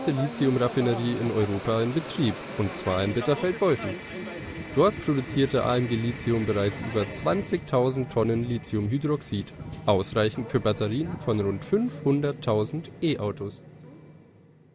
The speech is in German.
Lithiumraffinerie in Europa in Betrieb, und zwar in Bitterfeld-Wolfen. Dort produzierte AMG Lithium bereits über 20.000 Tonnen Lithiumhydroxid, ausreichend für Batterien von rund 500.000 E-Autos.